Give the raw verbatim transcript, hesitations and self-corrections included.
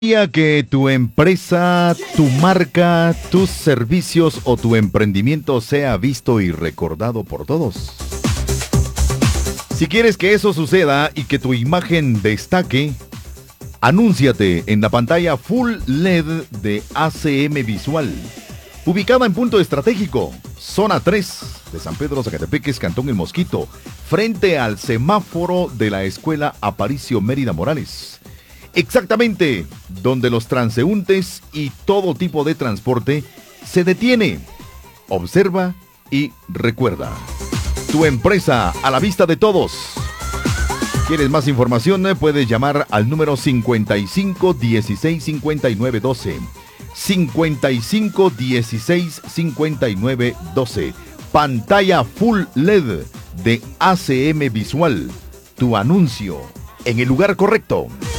Que tu empresa, tu marca, tus servicios o tu emprendimiento sea visto y recordado por todos. Si quieres que eso suceda y que tu imagen destaque, anúnciate en la pantalla Full L E D de A C M Visual, ubicada en punto estratégico, zona tres de San Pedro Zacatepeques, Cantón El Mosquito, frente al semáforo de la Escuela Aparicio Mérida Morales. Exactamente donde los transeúntes y todo tipo de transporte se detiene. Observa y recuerda. Tu empresa a la vista de todos. ¿Quieres más información? Puedes llamar al número cincuenta y cinco dieciséis cincuenta y nueve doce. cincuenta y cinco dieciséis cincuenta y nueve doce. Pantalla Full L E D de A C M Visual. Tu anuncio en el lugar correcto.